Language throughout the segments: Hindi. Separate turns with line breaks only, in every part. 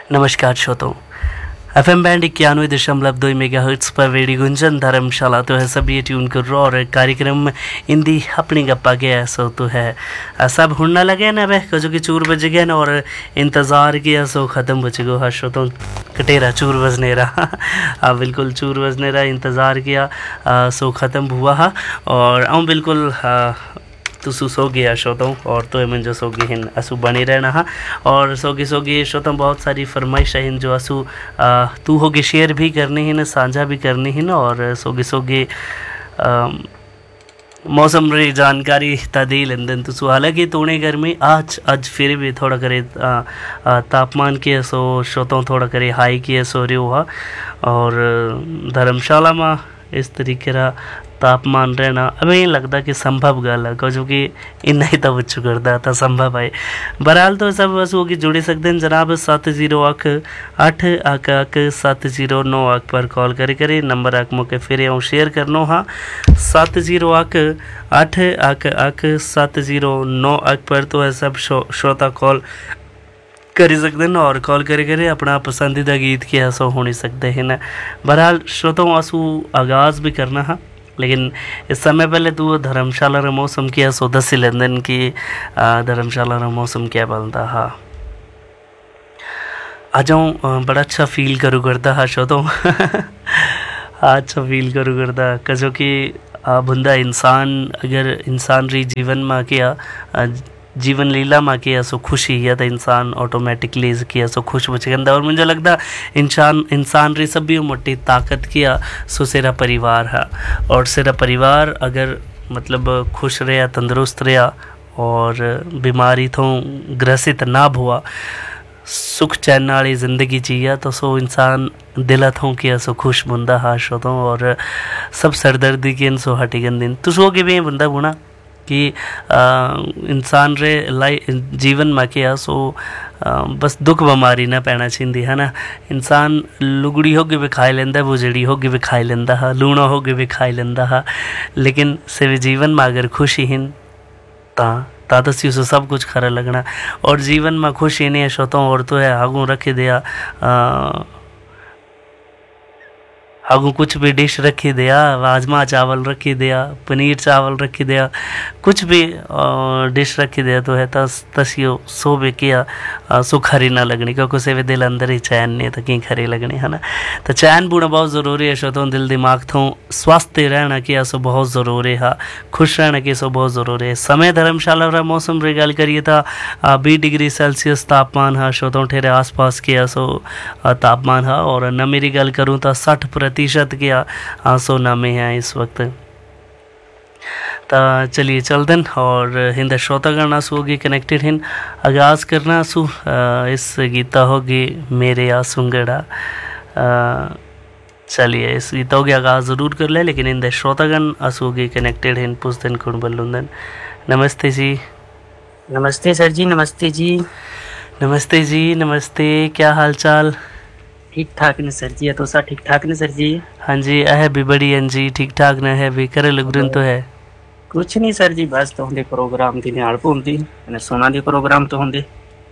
नमस्कार श्रोताओं, FM बैंड 91.2 मेगाहर्ट्ज़ पर रेडियो गुंजन धर्मशाला तो है सभी ट्यून कर रो और कार्यक्रम हिंदी अपनी गप्पा के ऐसा तो है सब हुड़ना लगे ना वह कजो की चूर बज गए ना और इंतज़ार किया सो ख़त्म बच गो हाँ श्रोताओं कटेरा चूर बजनेरा हाँ बिल्कुल चूर बजनेरा इंतज़ार किया सो ख़त्म हुआ हा और बिल्कुल तुसु सोगी श्रोताओं और तो मन जो सोगी हिन असु बनी रहना हा और सोगी श्रोताओं बहुत सारी फरमाइश हिन जो असु तू होगी शेयर भी करनी हिन साझा भी करनी हिन और सोगी मौसम री जानकारी तदी लेन तुसु हालांकि तोड़े गर्मी आज फिर भी थोड़ा करे तापमान के सो श्रोताओं थोड़ा करे हाई किए सो रियो हा और धर्मशाला में इस तरीके का तापमान रहना अभी नहीं लगता कि संभव गल है क्योंकि इन्ना ही तब करता था संभव है। बहरहाल तो सब वसू की जुड़ी सकते हैं जनाब 7018 पर कॉल करे नंबर आक मौके फिर आऊँ शेयर करनो हाँ 7018 पर तो है सब श्रोता कॉल कर सकते हैं और कॉल करे अपना पसंदीदा गीत के हसो हो नहीं सकते हैं ना। बहरहाल श्रोताओं आंसू आगाज़ भी करना है लेकिन इस समय पहले तो धर्मशाला रा मौसम क्या सो दस लेन की धर्मशाला रा मौसम क्या बनता हाँ आ जाऊँ बड़ा अच्छा फील करूँ करता हाँ श्रोताओं अच्छा फील करूँ करता कजो कि बुंदा इंसान अगर इंसान री जीवन में किया जीवन लीला में किया सो खुशी या तो इंसान ऑटोमेटिकली किया सो खुश बच गंदा और मुझे लगता इंसान री सभी मोटी ताकत किया सो सेरा परिवार है और सेरा परिवार अगर मतलब खुश रहा तंदुरुस्त रहा और बीमारी तो ग्रसित ना हुआ सुख चैन वाली ज़िंदगी जिया तो सो इंसान दिल थों किया सो खुश बुंदा हाश होता और सब सरदर्दी की सो हटी गंदिन तो सो के भी बुंदा बुना कि इंसान रे जीवन में क्या सो बस दुख बीमारी ना पैना चाहिए है ना। इंसान लुगड़ी होगी भी खाई लेंदा बुजड़ी होगी भी खाई लेंदा हा लूणा होगी भी खाई लेंदा हा लेकिन सिर्फ जीवन में अगर खुशी हिन ता दसी उसे सब कुछ खरा लगना और जीवन में खुशी नहीं है श्रोताओं और तो है आगू रखे दिया आगू कुछ भी डिश रखी दिया राजमा चावल रखी दिया पनीर चावल रखी दिया कुछ भी डिश रखी दिया तो है तसियो सो भी किया सो खरी ना लगनी क्योंकि से वे दिल अंदर ही चैन नहीं तो कहीं खरी लगनी है ना। तो चैन बूढ़ा बहुत ज़रूरी है श्रोताओं दिल दिमाग तो स्वस्थ रहना किया सो बहुत ज़रूरी है खुश रहना की सो बहुत ज़रूरी है। समय धर्मशाला रा मौसम री गल करिए था 20 डिग्री सेल्सियस तापमान है श्रोताओं ठेरे आसपास किया सो तापमान है और नमी री गल करूँ तो 60% किया आंसू नामे हैं इस वक्त। तो चलिए चलते हैं और हिंद श्रोतागण आंसू होगी कनेक्टेड हिंद आगाज़ करना आंसू इस गीता होगी मेरे आंसूंगड़ा चलिए इस गीता होगी आगाज़ ज़रूर कर ले लेकिन हिंद श्रोतागण आंसू होगी कनेक्टेड हिंद पुस्तन कुण बल्लुंदन। नमस्ते जी।
नमस्ते सर जी। नमस्ते जी।
नमस्ते जी। नमस्ते क्या हाल चाल?
ठीक ठाक ने सर जी तो सा ठीक ठाक ने सर जी।
हाँ जी है भी बढ़िया जी ठीक ठाक न है भी करे लगन तो है
कुछ नहीं सर जी बस तो होंदे प्रोग्राम थी निहाल घूमती मैंने सोना दे प्रोग्राम तो होंदे।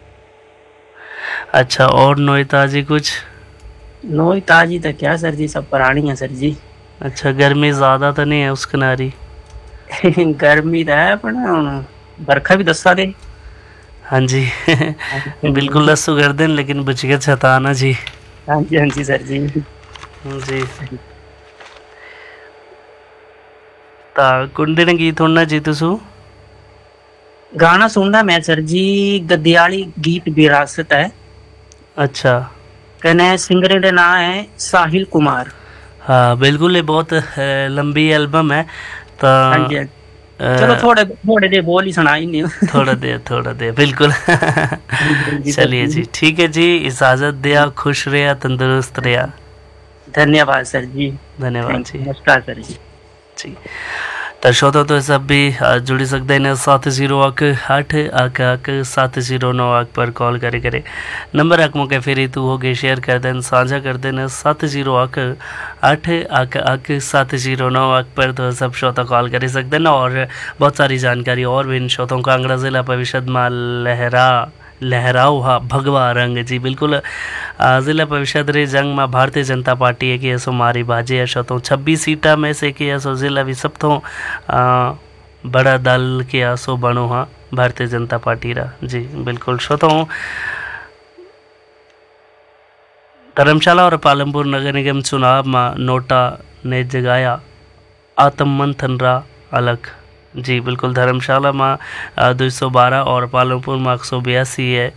अच्छा और नोई ताजी कुछ?
नोई ताजी तो क्या सर जी सब पुरानी है सर जी।
अच्छा गर्मी ज़्यादा तो नहीं है उस किनारी?
गर्मी तो है पर बरखा भी दसा दे।
हाँ जी बिल्कुल दसो कर दें लेकिन बच गया छताना जी।
हाँ जी सर जी
जी ता कुंडे ने गीत होना जी तुसु
गाना सुनना मैं सर जी गद्याली गीत विरासत है।
अच्छा
कने सिंगर का नाम है साहिल कुमार।
हाँ बिल्कुल ये बहुत लंबी एल्बम है तो
हाँ जी चलो थोड़े दे बोल ही सुनाई नहीं
थोड़ा दे बिल्कुल चलिए जी ठीक है जी इजाज़त दिया खुश रहा तंदुरुस्त रहा।
धन्यवाद सर जी।
धन्यवाद जी।
नमस्कार सर जी।
जी तो श्रोता तो सब भी जुड़ी सकते हैं 7018 पर कॉल करे नंबर अक मौके फिर तू हो गए शेयर कर दें साझा कर दें 7018 पर तो सब श्रोता कॉल कर सकते हैं और बहुत सारी जानकारी और भी इन श्रोताओं कांगड़ा जिला परिषद में लहरा लहराओ हा भगवा रंग। जी बिल्कुल ज़िला परिषद रे जंग में भारतीय जनता पार्टी है कि ऐसो मारी बाजे ऐसो तो 26 सीटा में से कि ऐसो ज़िला भी सब तो बड़ा दल के ऐसो बनो हाँ भारतीय जनता पार्टी रा। जी बिल्कुल सो तो धर्मशाला और पालमपुर नगर निगम चुनाव में नोटा ने जगाया आत्म मंथन रा अलग। जी बिल्कुल धर्मशाला में 212 और पालमपुर में 182 है।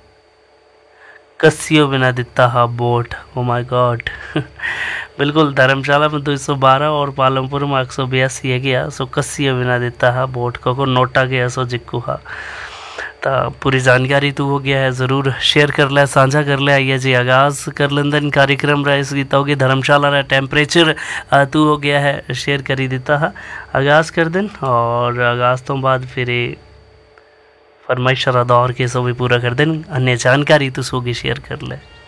कसियो बिना दिता हा वोट। ओ माय गॉड बिल्कुल धर्मशाला में 212 और पालमपुर में 182 है गया सो कसियो बिना दिता हा वोट को नोटा गया सो जिक्कू हा। तो पूरी जानकारी तू हो गया है ज़रूर शेयर कर ले साझा कर ले। आइए जी आगाज़ कर लेंदन कार्यक्रम रहा इस गीतों के धर्मशाला रहा टेम्परेचर तू हो गया है शेयर कर ही देता है आगाज़ कर दिन और आगाज़ तो बाद फिर फरमाइश दौर के सो भी पूरा कर दिन अन्य जानकारी तो सोगी शेयर कर ले।